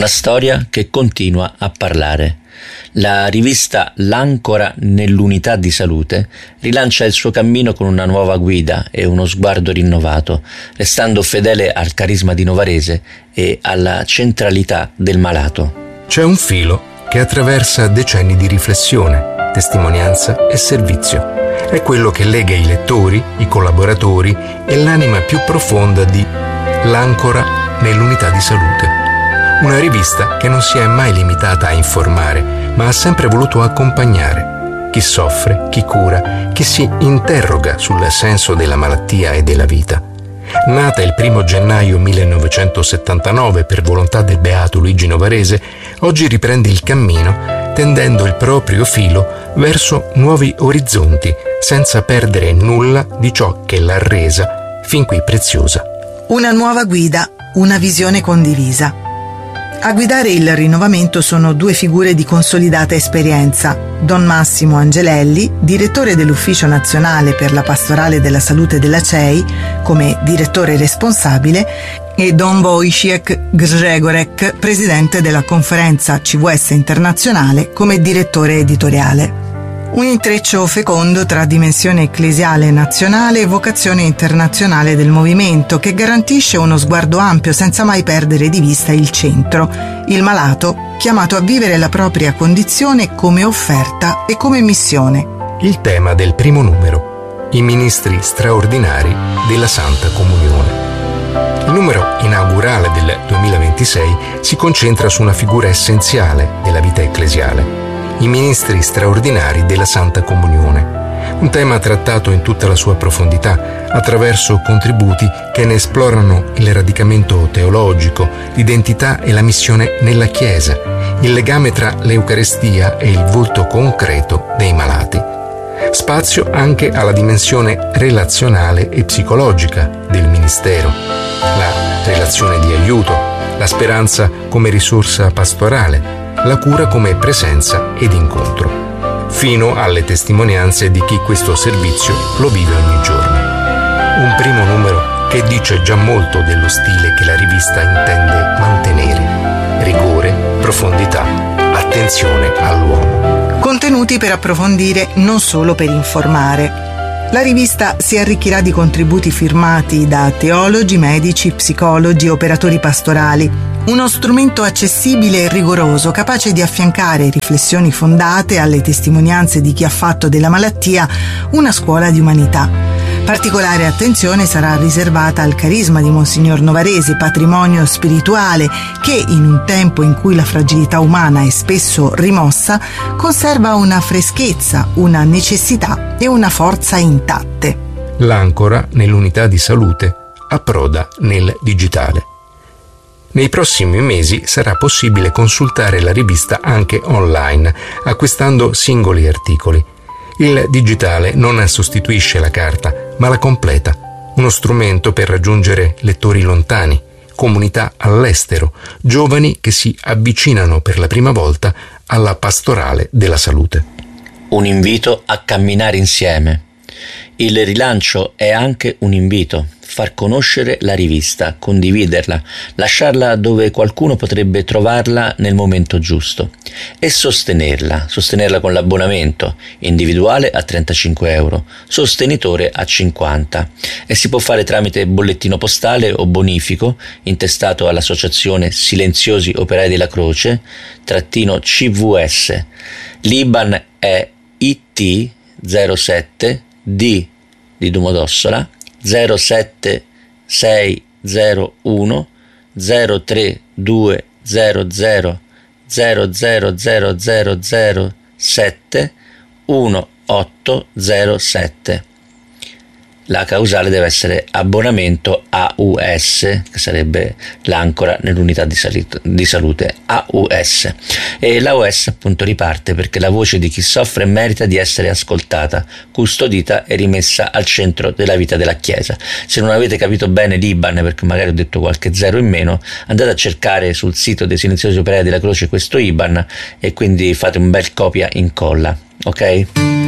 Una storia che continua a parlare. La rivista L'Ancora nell'unità di salute rilancia il suo cammino con una nuova guida e uno sguardo rinnovato, restando fedele al carisma di Novarese e alla centralità del malato. C'è un filo che attraversa decenni di riflessione, testimonianza e servizio. È quello che lega i lettori, i collaboratori e l'anima più profonda di L'Ancora nell'unità di salute. Una rivista che non si è mai limitata a informare, ma ha sempre voluto accompagnare chi soffre, chi cura, chi si interroga sul senso della malattia e della vita. Nata il 1 gennaio 1979 per volontà del beato Luigi Novarese, oggi riprende il cammino tendendo il proprio filo verso nuovi orizzonti, senza perdere nulla di ciò che l'ha resa fin qui preziosa. Una nuova guida, una visione condivisa. A guidare il rinnovamento sono due figure di consolidata esperienza: Don Massimo Angelelli, direttore dell'Ufficio Nazionale per la Pastorale della Salute della CEI, come direttore responsabile, e Don Wojciech Grzegorek, presidente della Conferenza CVS Internazionale, come direttore editoriale. Un intreccio fecondo tra dimensione ecclesiale nazionale e vocazione internazionale del movimento, che garantisce uno sguardo ampio senza mai perdere di vista il centro, il malato, chiamato a vivere la propria condizione come offerta e come missione. Il tema del primo numero: i ministri straordinari della Santa Comunione. Il numero inaugurale del 2026 si concentra su una figura essenziale della vita ecclesiale: i ministri straordinari della Santa Comunione. Un tema trattato in tutta la sua profondità, attraverso contributi che ne esplorano il radicamento teologico, l'identità e la missione nella Chiesa, il legame tra l'Eucarestia e il volto concreto dei malati. Spazio anche alla dimensione relazionale e psicologica del ministero, la relazione di aiuto, la speranza come risorsa pastorale, la cura come presenza ed incontro, fino alle testimonianze di chi questo servizio lo vive ogni giorno. Un primo numero che dice già molto dello stile che la rivista intende mantenere: rigore, profondità, attenzione all'uomo. Contenuti per approfondire, non solo per informare. La rivista si arricchirà di contributi firmati da teologi, medici, psicologi, operatori pastorali. Uno strumento accessibile e rigoroso, capace di affiancare riflessioni fondate alle testimonianze di chi ha fatto della malattia una scuola di umanità. Particolare attenzione sarà riservata al carisma di Monsignor Novarese, patrimonio spirituale che, in un tempo in cui la fragilità umana è spesso rimossa, conserva una freschezza, una necessità e una forza intatte. L'Ancora nell'unità di salute approda nel digitale. Nei prossimi mesi sarà possibile consultare la rivista anche online, acquistando singoli articoli. Il digitale non sostituisce la carta, ma la completa, uno strumento per raggiungere lettori lontani, comunità all'estero, giovani che si avvicinano per la prima volta alla pastorale della salute. Un invito a camminare insieme. Il rilancio è anche un invito: far conoscere la rivista, condividerla, lasciarla dove qualcuno potrebbe trovarla nel momento giusto e sostenerla con l'abbonamento individuale a 35 euro, sostenitore a 50, e si può fare tramite bollettino postale o bonifico intestato all'associazione Silenziosi Operai della Croce -CVS. L'IBAN è IT 07 D di Domodossola 07601 03200 00007 1807. La causale deve essere abbonamento AUS, che sarebbe l'Ancora nell'unità di salute AUS. E l'AUS appunto riparte perché la voce di chi soffre merita di essere ascoltata, custodita e rimessa al centro della vita della Chiesa. Se non avete capito bene l'IBAN, perché magari ho detto qualche zero in meno, andate a cercare sul sito dei Silenziosi Operai della Croce questo IBAN e quindi fate un bel copia incolla, ok?